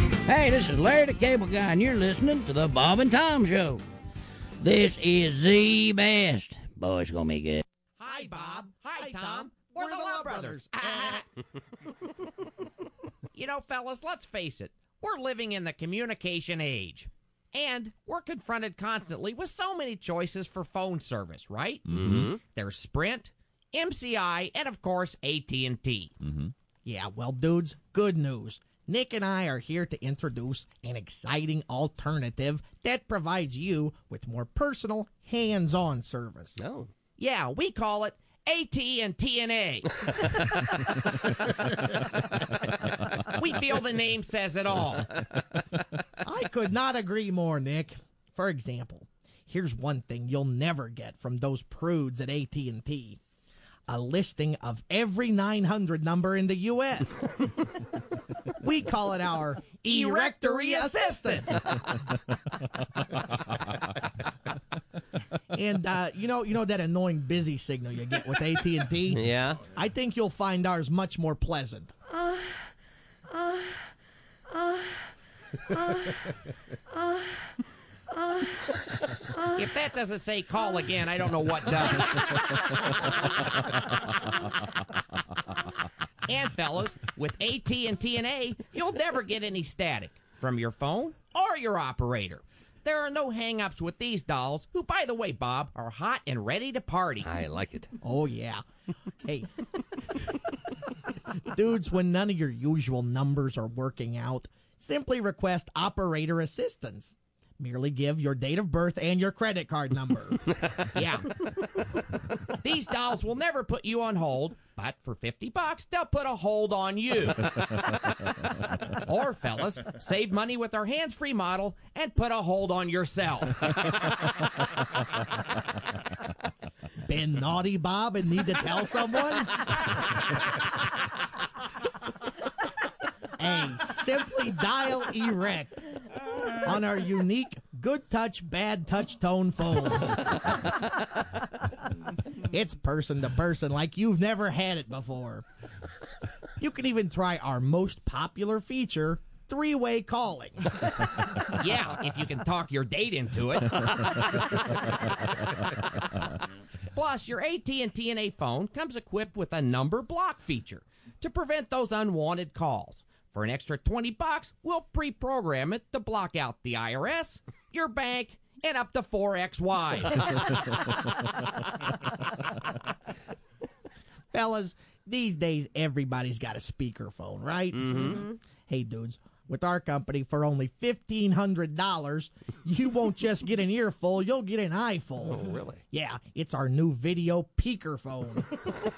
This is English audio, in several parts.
Hey, this is Larry the Cable Guy, and you're listening to the Bob and Tom Show. This is the best. Boy, it's gonna be good. Hi, Bob. Hi, Tom. We're the Love Brothers. You know, fellas, let's face it. We're living in the communication age. And we're confronted constantly with so many choices for phone service, right? Mm-hmm. There's Sprint, MCI, and, of course, AT&T. Mm-hmm. Yeah, well, dudes, good news. Nick and I are here to introduce an exciting alternative that provides you with more personal, hands-on service. Oh. Yeah, we call it AT&T&A. We feel the name says it all. I could not agree more, Nick. For example, here's one thing you'll never get from those prudes at AT&T. A listing of every 900 number in the U.S. We call it our Erectory Assistance. And you know that annoying busy signal you get with AT&T? Yeah. I think you'll find ours much more pleasant. If that doesn't say call again, I don't know what does. And fellas, with AT&T&A, you'll never get any static from your phone or your operator. There are no hang-ups with these dolls, who, by the way, Bob, are hot and ready to party. I like it. Oh, yeah. Hey. Dudes, when none of your usual numbers are working out, simply request operator assistance. Merely give your date of birth and your credit card number. Yeah. These dolls will never put you on hold, but for $50, they'll put a hold on you. Or, fellas, save money with our hands-free model and put a hold on yourself. Been naughty, Bob, and need to tell someone? Hey, simply dial erect on our unique good touch, bad touch tone phone. It's person to person like you've never had it before. You can even try our most popular feature, three-way calling. Yeah, if you can talk your date into it. Plus, your AT&T&A phone comes equipped with a number block feature to prevent those unwanted calls. For an extra $20, we'll pre-program it to block out the IRS, your bank, and up to 4 ex-wives. Fellas, these days everybody's got a speakerphone, right? Mm-hmm. Hey, dudes, with our company for only $1,500, you won't just get an earful, you'll get an eyeful. Oh, really? Yeah, it's our new video peaker phone.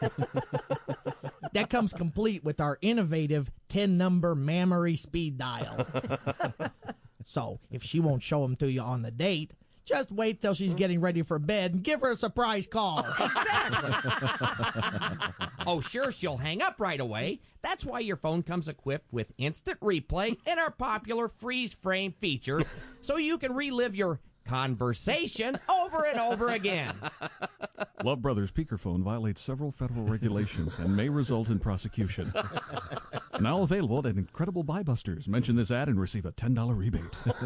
That comes complete with our innovative 10-number mammary speed dial. So, if she won't show them to you on the date, just wait till she's getting ready for bed and give her a surprise call. Exactly. Oh, sure, she'll hang up right away. That's why your phone comes equipped with instant replay and our popular freeze frame feature, so you can relive your conversation over and over again. Love Brothers speakerphone violates several federal regulations and may result in prosecution. Now available at Incredible Buy Busters. Mention this ad and receive a $10 rebate.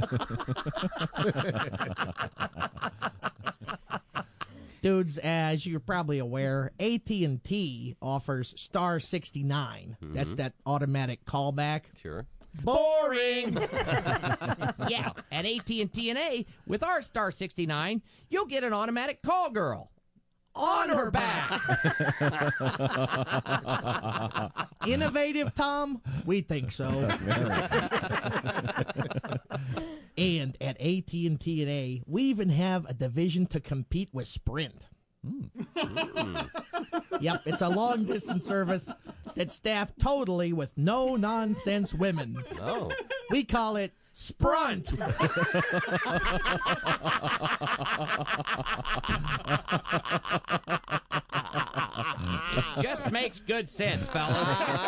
Dudes, as you're probably aware, AT&T offers Star 69. Mm-hmm. That's that automatic callback. Sure. Boring. Yeah, at AT&T&A, with our Star 69, you'll get an automatic call girl. On her back. Innovative, Tom? We think so. And at AT&T&A, we even have a division to compete with Sprint. Yep, it's a long-distance service that's staffed totally with no-nonsense women. Oh. We call it Sprunt. It just makes good sense, fellas.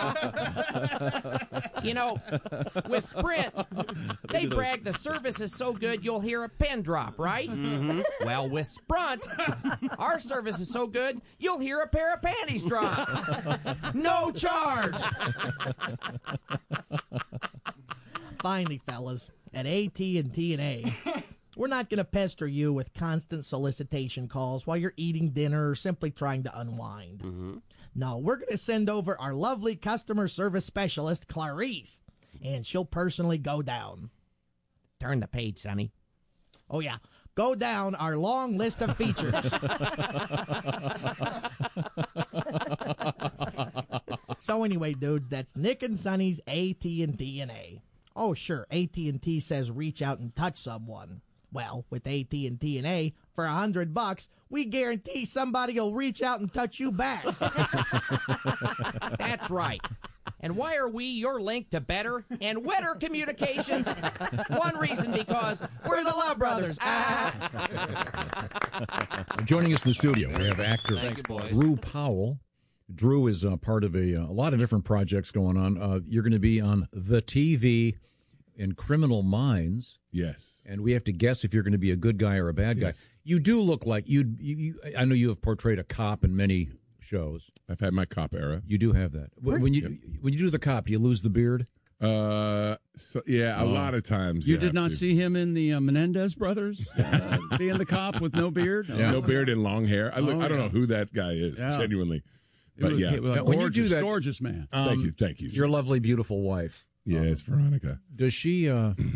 You know, with Sprint, they brag the service is so good you'll hear a pin drop, right? Mm-hmm. Well, with Sprunt, our service is so good you'll hear a pair of panties drop. No charge. finally, fellas, at AT&T&A, we're not going to pester you with constant solicitation calls while you're eating dinner or simply trying to unwind. Mm-hmm. No, we're going to send over our lovely customer service specialist, Clarice, and she'll personally go down. Turn the page, Sonny. Oh, yeah. Go down our long list of features. So anyway, dudes, that's Nick and Sonny's AT&T&A. Oh, sure, AT&T says reach out and touch someone. Well, with AT&T&A, for $100, we guarantee somebody will reach out and touch you back. That's right. And why are we your link to better and wetter communications? One reason, because we're the Love Brothers. Joining us in the studio, we have actor Drew Powell. Drew is part of a lot of different projects going on. You're going to be on the TV in Criminal Minds. Yes. And we have to guess if you're going to be a good guy or a bad guy. Yes. You do look like you. I know you have portrayed a cop in many shows. I've had my cop era. You do have that. When you do the cop, do you lose the beard? A lot of times. You did not see him in the Menendez brothers being the cop with no beard? No beard and long hair. I don't know who that guy is, genuinely. But when you do that, gorgeous man. Thank you. Your lovely, beautiful wife. Yeah, it's Veronica. Does she?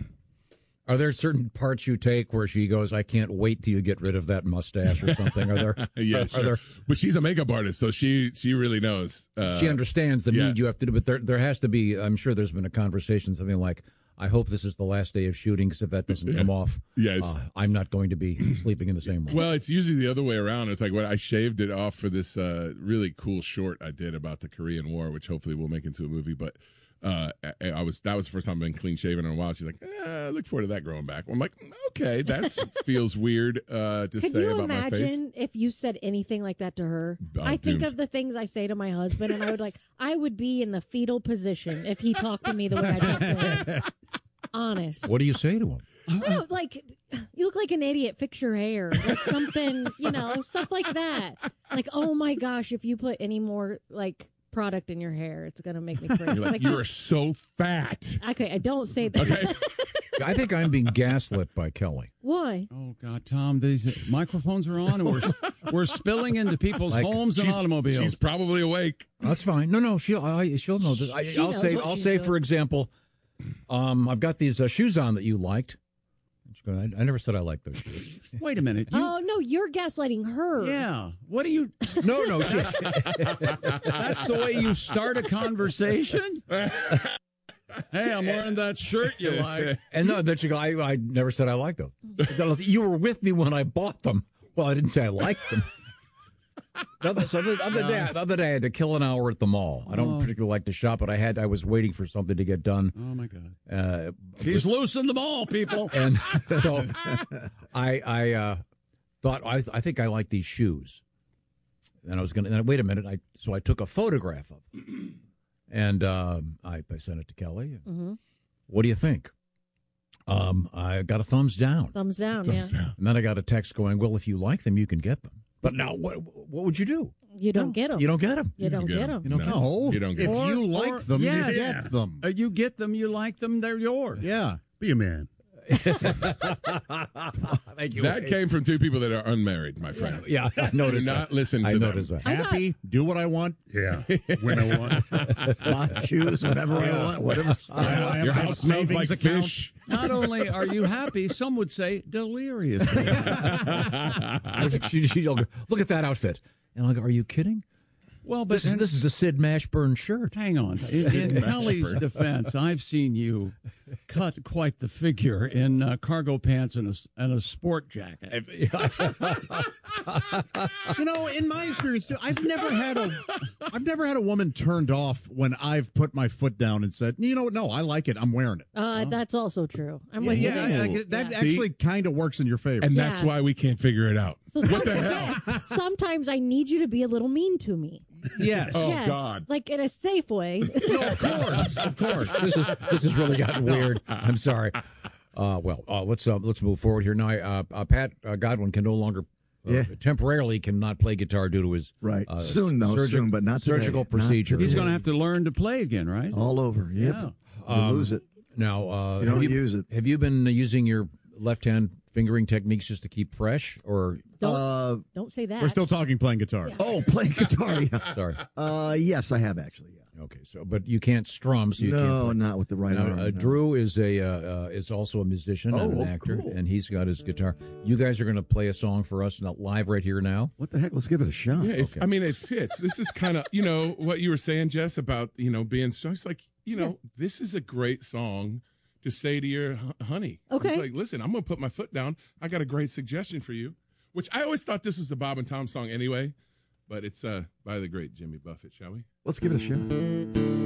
Are there certain parts you take where she goes, "I can't wait till you get rid of that mustache" or something? Are there? Sure. But she's a makeup artist, so she really knows. She understands the need you have to do. But there has to be. I'm sure there's been a conversation, something like, "I hope this is the last day of shooting, because if that doesn't come off, I'm not going to be sleeping in the same room." Well, it's usually the other way around. It's like when I shaved it off for this really cool short I did about the Korean War, which hopefully we'll make into a movie. But that was the first time I've been clean shaven in a while. She's like, I look forward to that growing back. I'm like, okay, that feels weird to say about my face. Could you imagine if you said anything like that to her? I think of the things I say to my husband, and I would be in the fetal position if he talked to me the way I talk to him. Honest. What do you say to him? I don't, like, you look like an idiot, fix your hair. Like something, stuff like that. Like, oh my gosh, if you put any more, like, product in your hair, it's going to make me crazy. You're like, you are so fat. Okay, I don't say that. Okay. I think I'm being gaslit by Kelly. Why? Oh, God, Tom, these microphones are on, and we're spilling into people's homes and automobiles. She's probably awake. That's fine. No, she'll know this. I'll say, for example, I've got these shoes on that you liked. I never said I liked those shoes. Wait a minute. Oh, no, you're gaslighting her. Yeah. What are you... No. That's the way you start a conversation? Hey, I'm wearing that shirt you like. And no, that you go, I never said I liked them. You were with me when I bought them. Well, I didn't say I liked them. The other day I had to kill an hour at the mall. I don't particularly like to shop, but I was waiting for something to get done. Oh my God! He's loose in the mall, people. And so I thought I think I like these shoes, and I was gonna wait a minute. So I took a photograph of them, and I sent it to Kelly. Mm-hmm. What do you think? I got a thumbs down. Thumbs down. And then I got a text going, well, if you like them, you can get them. But now, what would you do? You don't get them. You don't get them. You don't get them. No, you don't get them. If you like them, you get them. You get them, you like them, they're yours. Yeah, be a man. Thank you. That came from two people that are unmarried, my friend. Yeah, I noticed Do that. not listen to I them. noticed that. Happy, do what I want. Yeah, when I want. Buy shoes whenever I want. Whatever. Your house smells like fish. Not only are you happy, some would say delirious. Look at that outfit. And I'll go, are you kidding? Well, but this is a Sid Mashburn shirt. Hang on. In Kelly's defense, I've seen you cut quite the figure in cargo pants and a sport jacket. In my experience, too, I've never had a woman turned off when I've put my foot down and said, you know what? No, I like it. I'm wearing it. That's also true. I'm with you. That actually kind of works in your favor. And that's why we can't figure it out. So what the hell? Sometimes I need you to be a little mean to me. Yes. Oh, yes, God. like in a safe way. No, of course. This has really gotten weird. I'm sorry. Let's move forward here now. Pat Godwin can no longer temporarily cannot play guitar due to his soon but not today. surgical procedure. He's going to have to learn to play again, right? All over. Yep. Yeah. We'll lose it. Now, You don't use it. Have you been using your left-hand fingering techniques just to keep fresh, or Don't say that. We're still talking playing guitar. Yeah. Oh, playing guitar. Yeah. sorry? Yes, I have actually. Yeah. Okay, so but you can't strum, so you can't. No, play. not with the right arm. No. Drew is is also a musician and an actor, cool. and he's got his guitar. You guys are going to play a song for us live right here now. What the heck? Let's give it a shot. Yeah, I mean, it fits. This is kind of, what you were saying, Jess, about, being strong. It's like, this is a great song to say to your honey. Okay. It's like, listen, I'm going to put my foot down. I got a great suggestion for you, which I always thought this was a Bob and Tom song anyway, but it's by the great Jimmy Buffett, shall we? Let's give it a shot.